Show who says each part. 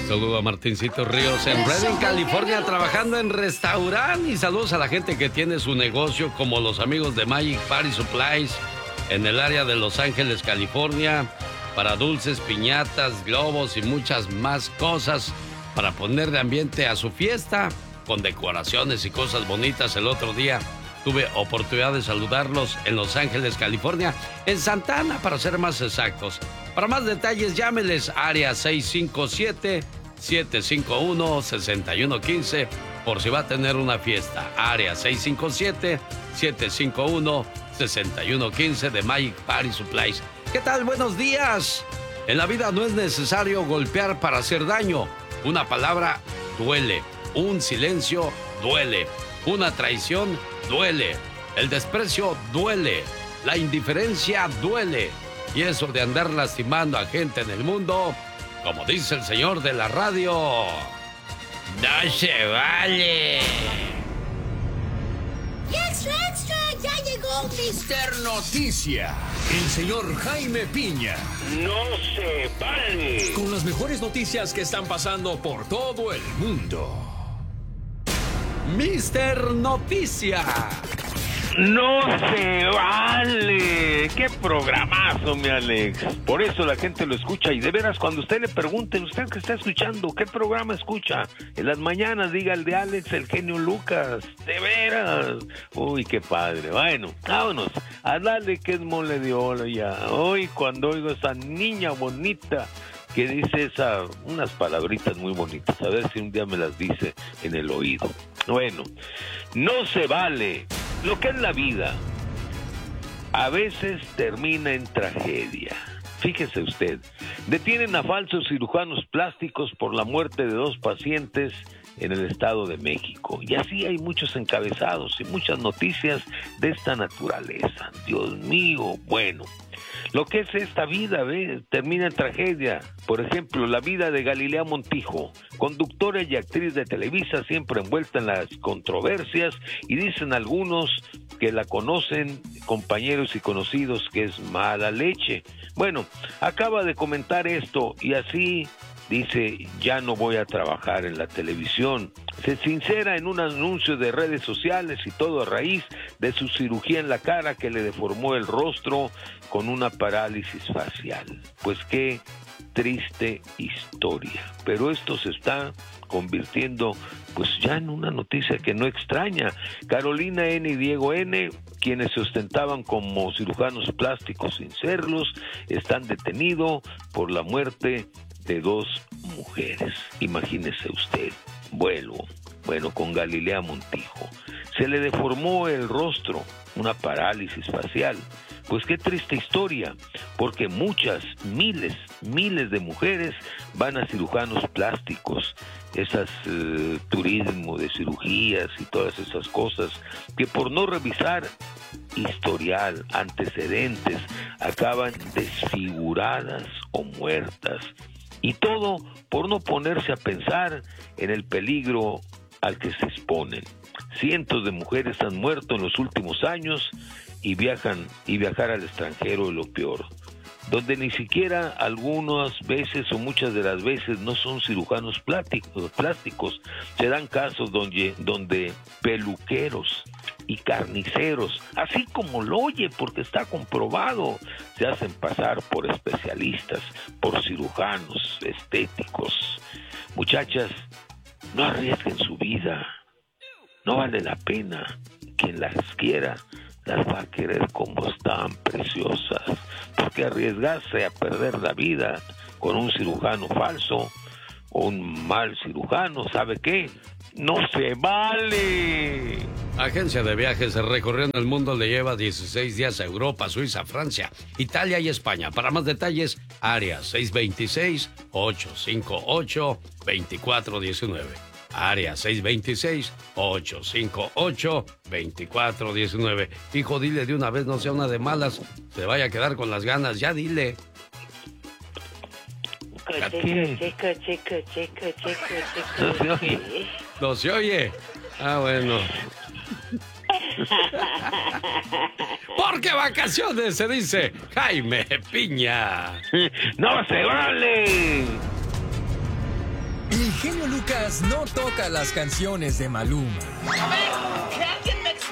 Speaker 1: Saludo a Martincito Ríos en Redding, California, trabajando en restaurante. Y saludos a la gente que tiene su negocio, como los amigos de Magic Party Supplies en el área de Los Ángeles, California, para dulces, piñatas, globos y muchas más cosas para ponerle ambiente a su fiesta, con decoraciones y cosas bonitas. El otro día tuve oportunidad de saludarlos en Los Ángeles, California, en Santa Ana, para ser más exactos. Para más detalles, llámeles área 657-751-6115 por si va a tener una fiesta. Área 657-751-6115 de Magic Party Supplies. ¿Qué tal? Buenos días. En la vida no es necesario golpear para hacer daño. Una palabra duele. Un silencio duele. Una traición duele. El desprecio duele. La indiferencia duele. Y eso de andar lastimando a gente en el mundo, como dice el señor de la radio, no se vale.
Speaker 2: ¡Extra, extra! ¡Ya llegó
Speaker 3: Mister Noticia! El señor Jaime Piña.
Speaker 4: ¡No se vale!
Speaker 3: Con las mejores noticias que están pasando por todo el mundo.
Speaker 1: Mister Noticia.
Speaker 4: ¡No se vale! ¡Qué programazo, mi Alex! Por eso la gente lo escucha. Y de veras, cuando usted le pregunten, usted que está escuchando, ¿qué programa escucha? En las mañanas diga el de Alex, el genio Lucas. ¡De veras! Uy, qué padre. Bueno, vámonos. A darle que es mole de oro ya. Hoy, cuando oigo a esa niña bonita que dice unas palabritas muy bonitas. A ver si un día me las dice en el oído. Bueno, no se vale. Lo que es la vida a veces termina en tragedia. Fíjese usted, detienen a falsos cirujanos plásticos por la muerte de 2 pacientes en el Estado de México. Y así hay muchos encabezados y muchas noticias de esta naturaleza. Dios mío, bueno. Lo que es esta vida, termina en tragedia. Por ejemplo, la vida de Galilea Montijo, conductora y actriz de Televisa, siempre envuelta en las controversias, y dicen algunos que la conocen, compañeros y conocidos, que es mala leche. Bueno, acaba de comentar esto y así dice: ya no voy a trabajar en la televisión. Se sincera en un anuncio de redes sociales, y todo a raíz de su cirugía en la cara que le deformó el rostro con una parálisis facial. Pues qué triste historia. Pero esto se está convirtiendo pues ya en una noticia que no extraña. Carolina N. y Diego N., quienes se ostentaban como cirujanos plásticos sin serlos, están detenidos por la muerte de 2 mujeres. Imagínese usted. Bueno, con Galilea Montijo se le deformó el rostro, una parálisis facial. Pues qué triste historia, porque muchas, miles de mujeres van a cirujanos plásticos, turismo de cirugías y todas esas cosas, que por no revisar historial, antecedentes, acaban desfiguradas o muertas. Y todo por no ponerse a pensar en el peligro al que se exponen. Cientos de mujeres han muerto en los últimos años y viajar al extranjero es lo peor, donde ni siquiera algunas veces o muchas de las veces no son cirujanos plásticos. Se dan casos donde peluqueros y carniceros, así como lo oye, porque está comprobado, se hacen pasar por especialistas, por cirujanos estéticos. Muchachas, no arriesguen su vida, no vale la pena. Quien las quiera las va a querer como están, preciosas, porque arriesgarse a perder la vida con un cirujano falso o un mal cirujano, ¿sabe qué? ¡No se vale!
Speaker 1: Agencia de viajes recorriendo el mundo le lleva 16 días a Europa, Suiza, Francia, Italia y España. Para más detalles, área 626-858-2419. Área 626-858-2419. Hijo, dile de una vez, no sea una de malas, se vaya a quedar con las ganas, ya dile.
Speaker 4: No se oye.
Speaker 1: No se oye. Ah, bueno. Porque vacaciones se dice Jaime Piña.
Speaker 4: ¡No se vale!
Speaker 3: El genio Lucas no toca las canciones de Maluma.
Speaker 5: A ver, que alguien